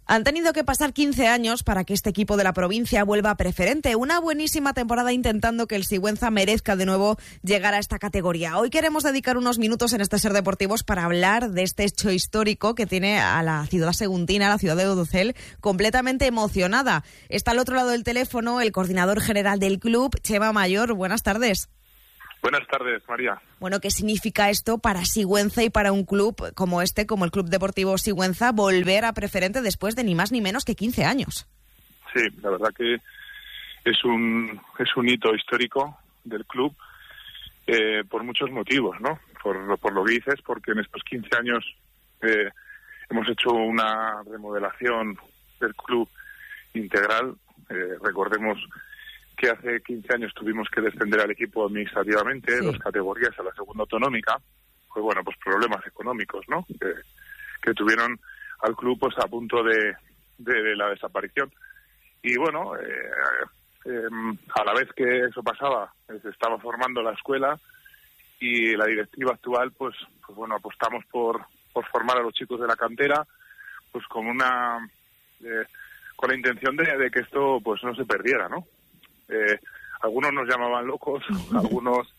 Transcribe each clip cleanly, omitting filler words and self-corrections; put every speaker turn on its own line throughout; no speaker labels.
Han tenido que pasar 15 años para que este equipo de la provincia vuelva a preferente. Una buenísima temporada intentando que el Sigüenza merezca de nuevo llegar a esta categoría. Hoy queremos dedicar unos minutos en este Ser Deportivos para hablar de este hecho histórico que tiene a la ciudad seguntina, a la ciudad de Udocel, completamente emocionada. Está al otro lado del teléfono el coordinador general del club, Chema Mayor. Buenas tardes.
Buenas tardes, María.
Bueno, ¿qué significa esto para Sigüenza y para un club como este, como el Club Deportivo Sigüenza, volver a preferente después de ni más ni menos que 15 años?
Sí, la verdad que es un hito histórico del club por muchos motivos, ¿no? Por lo que dices, porque en estos 15 años hemos hecho una remodelación del club integral. Recordemos que hace 15 años tuvimos que descender al equipo administrativamente, sí, 2 categorías a la segunda autonómica, pues bueno, pues problemas económicos, ¿no? Que tuvieron al club pues a punto de la desaparición. Y bueno, a la vez que eso pasaba, se estaba formando la escuela y la directiva actual, pues bueno, apostamos por formar a los chicos de la cantera, pues con la intención de que esto pues no se perdiera, ¿no? Algunos nos llamaban locos, algunos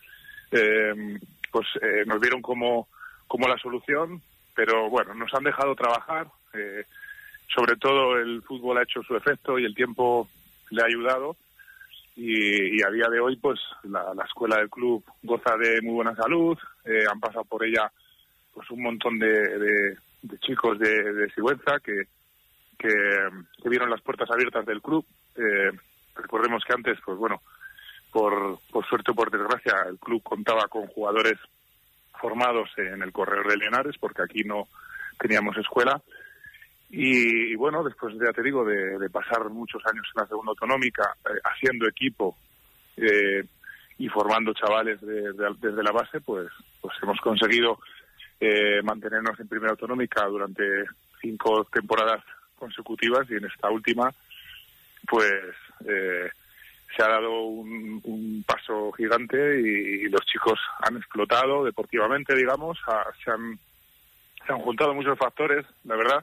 nos vieron como la solución, pero bueno, nos han dejado trabajar, sobre todo el fútbol ha hecho su efecto y el tiempo le ha ayudado y a día de hoy pues la escuela del club goza de muy buena salud, han pasado por ella pues un montón de chicos de Sigüenza que vieron las puertas abiertas del club. Recordemos que antes, pues bueno, por suerte o por desgracia, el club contaba con jugadores formados en el Corredor de Linares, porque aquí no teníamos escuela. Y bueno, después, ya te digo, de pasar muchos años en la segunda autonómica, haciendo equipo y formando chavales desde la base, pues hemos conseguido mantenernos en primera autonómica durante 5 temporadas consecutivas y en esta última pues se ha dado un paso gigante y los chicos han explotado deportivamente, digamos, se han juntado muchos factores, la verdad,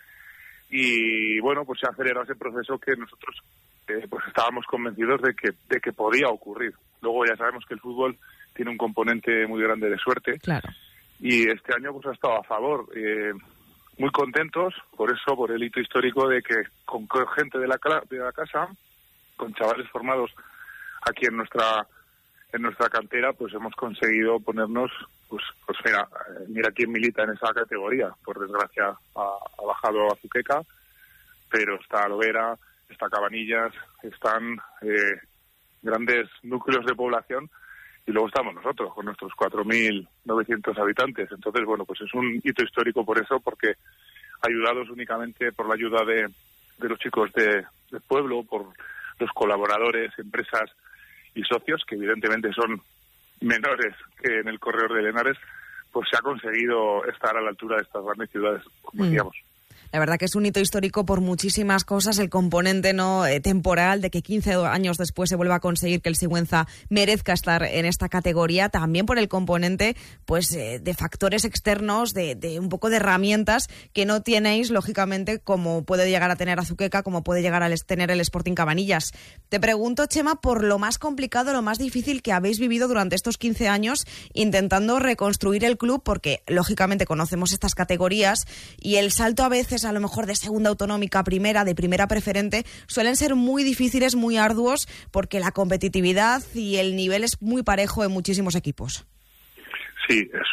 y bueno, pues se ha acelerado ese proceso que nosotros pues estábamos convencidos de que podía ocurrir. Luego ya sabemos que el fútbol tiene un componente muy grande de suerte,
claro, y
este año pues ha estado a favor. Muy contentos por el hito histórico de que con gente de la casa, con chavales formados aquí en nuestra cantera, pues hemos conseguido ponernos, pues mira quién milita en esa categoría. Por desgracia ha bajado Azuqueca, pero está Lovera, está Cabanillas, están grandes núcleos de población. Y luego estamos nosotros, con nuestros 4.900 habitantes. Entonces, bueno, pues es un hito histórico por eso, porque ayudados únicamente por la ayuda de los chicos del pueblo, por los colaboradores, empresas y socios, que evidentemente son menores que en el Corredor de Linares, pues se ha conseguido estar a la altura de estas grandes ciudades, como decíamos.
La verdad que es un hito histórico por muchísimas cosas, el componente temporal de que 15 años después se vuelva a conseguir que el Sigüenza merezca estar en esta categoría, también por el componente pues de factores externos, de un poco de herramientas que no tenéis, lógicamente, como puede llegar a tener Azuqueca, como puede llegar a tener el Sporting Cabanillas. Te pregunto, Chema, por lo más complicado, lo más difícil que habéis vivido durante estos 15 años intentando reconstruir el club, porque lógicamente conocemos estas categorías y el salto a veces a lo mejor de segunda autonómica a primera, de primera preferente, suelen ser muy difíciles, muy arduos, porque la competitividad y el nivel es muy parejo en muchísimos equipos.
Sí, es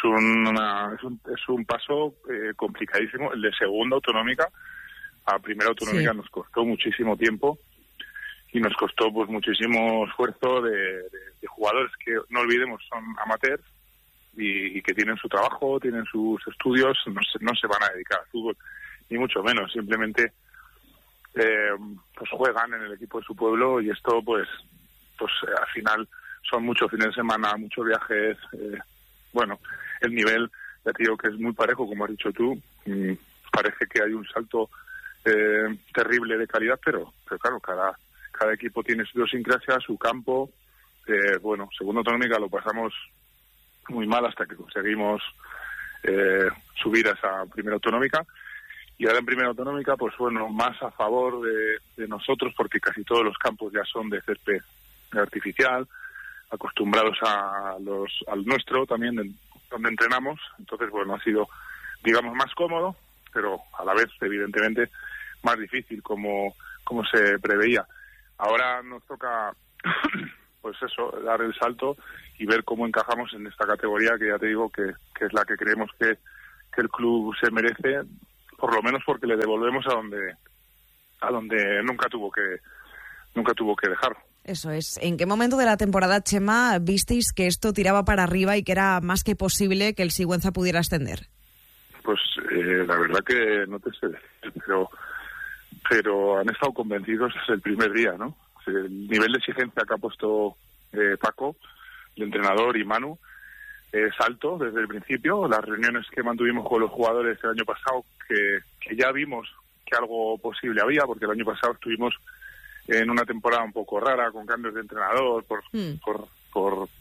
un paso complicadísimo. El de segunda autonómica a primera autonómica, sí, nos costó muchísimo tiempo y nos costó pues muchísimo esfuerzo de jugadores que, no olvidemos, son amateurs y que tienen su trabajo, tienen sus estudios, no se van a dedicar al fútbol, ni mucho menos, simplemente pues juegan en el equipo de su pueblo y esto pues al final son muchos fines de semana, muchos viajes. Bueno, el nivel, ya te digo que es muy parejo, como has dicho tú. Parece que hay un salto terrible de calidad, pero claro, cada equipo tiene su idiosincrasia, su campo. Bueno, segunda autonómica lo pasamos muy mal hasta que conseguimos subir a esa primera autonómica. Y ahora en Primera Autonómica, pues bueno, más a favor de nosotros, porque casi todos los campos ya son de césped artificial, acostumbrados al nuestro también, donde entrenamos. Entonces, bueno, ha sido, digamos, más cómodo, pero a la vez, evidentemente, más difícil, como se preveía. Ahora nos toca, pues eso, dar el salto y ver cómo encajamos en esta categoría, que ya te digo que es la que creemos que el club se merece, por lo menos porque le devolvemos a donde nunca tuvo que dejar.
Eso es. ¿En qué momento de la temporada, Chema, visteis que esto tiraba para arriba y que era más que posible que el Sigüenza pudiera ascender?
Pues la verdad que no te sé decir, pero han estado convencidos desde el primer día, ¿no? El nivel de exigencia que ha puesto Paco, el entrenador, y Manu, es alto desde el principio. Las reuniones que mantuvimos con los jugadores el año pasado, que ya vimos que algo posible había, porque el año pasado estuvimos en una temporada un poco rara, con cambios de entrenador, por